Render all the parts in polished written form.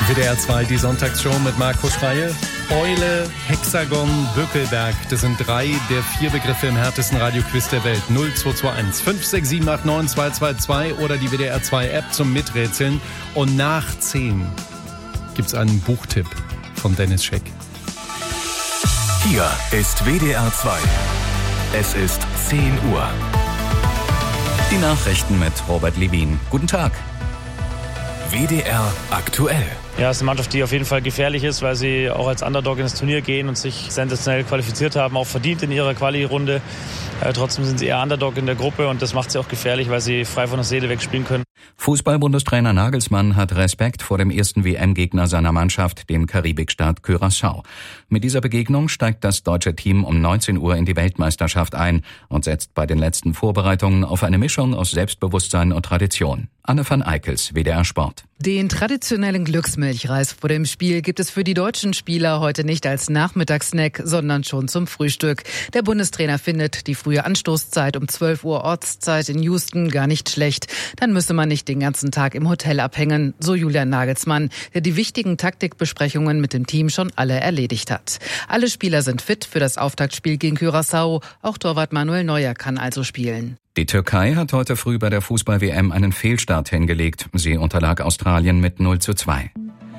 WDR 2, die Sonntagsshow mit Marco Schreie. Eule, Hexagon, Bückelberg, das sind 3 der 4 Begriffe im härtesten Radioquiz der Welt. 0221 56789 222 oder die WDR 2 App zum Miträtseln. Und nach 10 gibt's einen Buchtipp von Dennis Scheck. Hier ist WDR 2. Es ist 10 Uhr. Die Nachrichten mit Robert Levin. Guten Tag. WDR aktuell. Ja, es ist eine Mannschaft, die auf jeden Fall gefährlich ist, weil sie auch als Underdog ins Turnier gehen und sich sensationell qualifiziert haben, auch verdient in ihrer Quali-Runde. Trotzdem sind sie eher Underdog in der Gruppe und das macht sie auch gefährlich, weil sie frei von der Seele wegspielen können. Fußball-Bundestrainer Nagelsmann hat Respekt vor dem ersten WM-Gegner seiner Mannschaft, dem Karibikstaat Curaçao. Mit dieser Begegnung steigt das deutsche Team um 19 Uhr in die Weltmeisterschaft ein und setzt bei den letzten Vorbereitungen auf eine Mischung aus Selbstbewusstsein und Tradition. Anne van Eickels, WDR Sport. Den traditionellen Glücksmilchreis vor dem Spiel gibt es für die deutschen Spieler heute nicht als Nachmittagssnack, sondern schon zum Frühstück. Der Bundestrainer findet die frühe Anstoßzeit um 12 Uhr Ortszeit in Houston gar nicht schlecht. Dann müsse man nicht den ganzen Tag im Hotel abhängen, so Julian Nagelsmann, der die wichtigen Taktikbesprechungen mit dem Team schon alle erledigt hat. Alle Spieler sind fit für das Auftaktspiel gegen Curaçao. Auch Torwart Manuel Neuer kann also spielen. Die Türkei hat heute früh bei der Fußball-WM einen Fehlstart hingelegt. Sie unterlag Australien mit 0:2.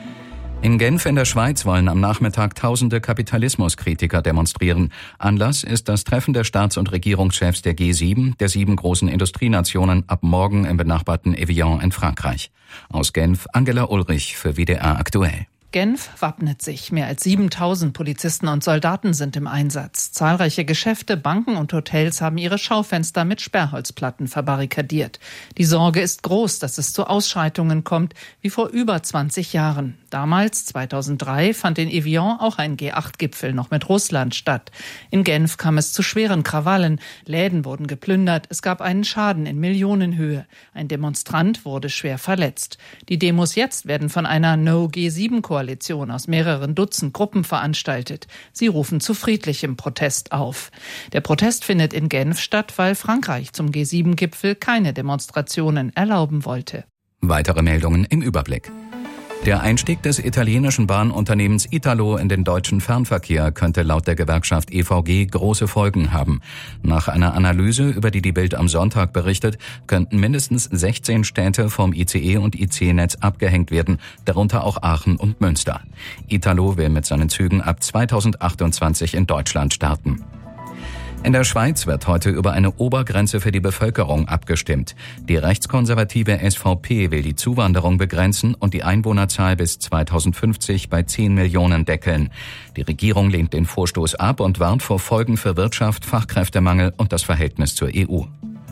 In Genf in der Schweiz wollen am Nachmittag tausende Kapitalismuskritiker demonstrieren. Anlass ist das Treffen der Staats- und Regierungschefs der G7, der 7 großen Industrienationen, ab morgen im benachbarten Evian in Frankreich. Aus Genf Angela Ulrich für WDR aktuell. Genf wappnet sich. Mehr als 7.000 Polizisten und Soldaten sind im Einsatz. Zahlreiche Geschäfte, Banken und Hotels haben ihre Schaufenster mit Sperrholzplatten verbarrikadiert. Die Sorge ist groß, dass es zu Ausschreitungen kommt, wie vor über 20 Jahren. Damals, 2003, fand in Evian auch ein G8-Gipfel noch mit Russland statt. In Genf kam es zu schweren Krawallen. Läden wurden geplündert. Es gab einen Schaden in Millionenhöhe. Ein Demonstrant wurde schwer verletzt. Die Demos jetzt werden von einer No-G7-Koalition aus mehreren Dutzend Gruppen veranstaltet. Sie rufen zu friedlichem Protest auf. Der Protest findet in Genf statt, weil Frankreich zum G7-Gipfel keine Demonstrationen erlauben wollte. Weitere Meldungen im Überblick. Der Einstieg des italienischen Bahnunternehmens Italo in den deutschen Fernverkehr könnte laut der Gewerkschaft EVG große Folgen haben. Nach einer Analyse, über die Bild am Sonntag berichtet, könnten mindestens 16 Städte vom ICE- und IC-Netz abgehängt werden, darunter auch Aachen und Münster. Italo will mit seinen Zügen ab 2028 in Deutschland starten. In der Schweiz wird heute über eine Obergrenze für die Bevölkerung abgestimmt. Die rechtskonservative SVP will die Zuwanderung begrenzen und die Einwohnerzahl bis 2050 bei 10 Millionen deckeln. Die Regierung lehnt den Vorstoß ab und warnt vor Folgen für Wirtschaft, Fachkräftemangel und das Verhältnis zur EU.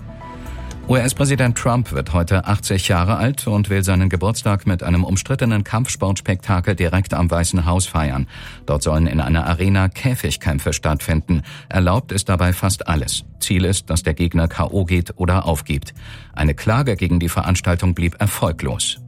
US-Präsident Trump wird heute 80 Jahre alt und will seinen Geburtstag mit einem umstrittenen Kampfsportspektakel direkt am Weißen Haus feiern. Dort sollen in einer Arena Käfigkämpfe stattfinden. Erlaubt ist dabei fast alles. Ziel ist, dass der Gegner K.O. geht oder aufgibt. Eine Klage gegen die Veranstaltung blieb erfolglos.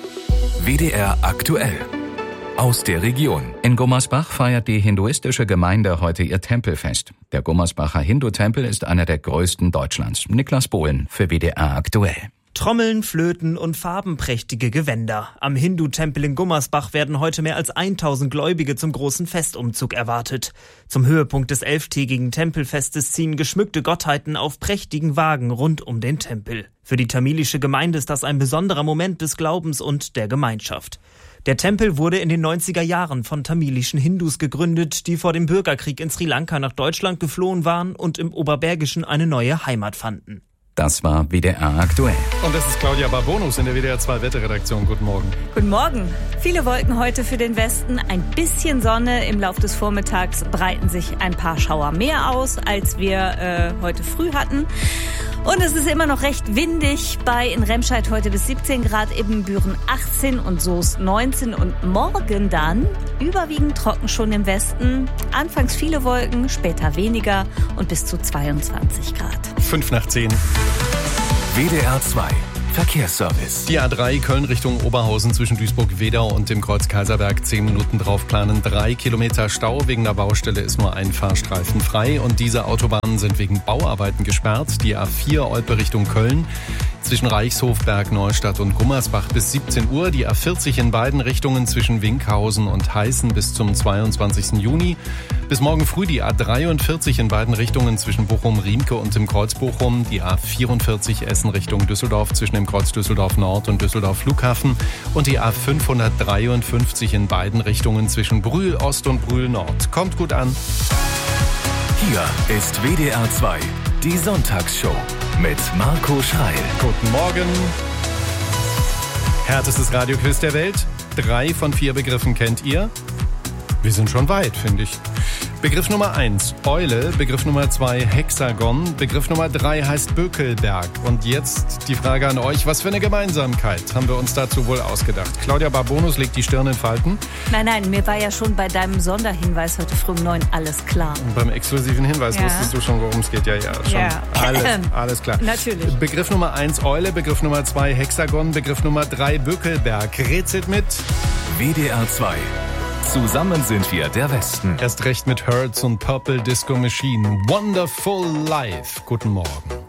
WDR aktuell. Aus der Region. In Gummersbach feiert die hinduistische Gemeinde heute ihr Tempelfest. Der Gummersbacher Hindu-Tempel ist einer der größten Deutschlands. Niklas Bohlen für WDR aktuell. Trommeln, Flöten und farbenprächtige Gewänder. Am Hindu-Tempel in Gummersbach werden heute mehr als 1000 Gläubige zum großen Festumzug erwartet. Zum Höhepunkt des 11-tägigen Tempelfestes ziehen geschmückte Gottheiten auf prächtigen Wagen rund um den Tempel. Für die tamilische Gemeinde ist das ein besonderer Moment des Glaubens und der Gemeinschaft. Der Tempel wurde in den 90er Jahren von tamilischen Hindus gegründet, die vor dem Bürgerkrieg in Sri Lanka nach Deutschland geflohen waren und im Oberbergischen eine neue Heimat fanden. Das war WDR aktuell. Und das ist Claudia Barbonus in der WDR 2 Wetterredaktion. Guten Morgen. Guten Morgen. Viele Wolken heute für den Westen, ein bisschen Sonne. Im Laufe des Vormittags breiten sich ein paar Schauer mehr aus, als wir heute früh hatten. Und es ist immer noch recht windig. In Remscheid heute bis 17 Grad, Ibbenbüren 18 und Soest 19. Und morgen dann überwiegend trocken schon im Westen. Anfangs viele Wolken, später weniger und bis zu 22 Grad. 5 nach 10. WDR 2 Verkehrsservice. Die A3 Köln Richtung Oberhausen zwischen Duisburg-Wedau und dem Kreuz Kaiserberg 10 Minuten drauf planen. 3 Kilometer Stau. Wegen der Baustelle ist nur ein Fahrstreifen frei. Und diese Autobahnen sind wegen Bauarbeiten gesperrt. Die A4 Olpe Richtung Köln. zwischen Reichshof, Bergneustadt und Gummersbach bis 17 Uhr. Die A40 in beiden Richtungen zwischen Winkhausen und Heißen bis zum 22. Juni. Bis morgen früh die A43 in beiden Richtungen zwischen Bochum-Riemke und dem Kreuz Bochum. Die A44 Essen Richtung Düsseldorf zwischen dem Kreuz Düsseldorf Nord und Düsseldorf Flughafen. Und die A553 in beiden Richtungen zwischen Brühl Ost und Brühl Nord. Kommt gut an. Hier ist WDR 2, die Sonntagsshow mit Marco Schreil. Guten Morgen. Härtestes Radioquiz der Welt. 3 von 4 Begriffen kennt ihr. Wir sind schon weit, finde ich. Begriff Nummer 1, Eule. Begriff Nummer 2, Hexagon. Begriff Nummer 3 heißt Bökelberg. Und jetzt die Frage an euch, was für eine Gemeinsamkeit haben wir uns dazu wohl ausgedacht? Claudia Barbonus legt die Stirn in Falten. Nein, mir war ja schon bei deinem Sonderhinweis heute früh um 9 alles klar. Und beim exklusiven Hinweis wusstest du schon, worum es geht. Ja, schon. Ja. Alles klar. Natürlich. Begriff Nummer 1, Eule. Begriff Nummer 2, Hexagon. Begriff Nummer 3, Bökelberg. Rätselt mit WDR 2. Zusammen sind wir der Westen. Erst recht mit Hertz und Purple Disco Machine. Wonderful Life. Guten Morgen.